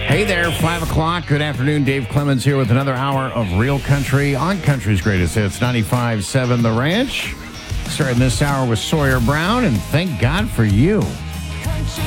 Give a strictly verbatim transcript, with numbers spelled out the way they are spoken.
Hey there, five o'clock. Good afternoon. Dave Clemens here with another hour of Real Country on Country's Greatest Hits, ninety-five point seven The Ranch. Starting this hour with Sawyer Brown, and thank God for you. Country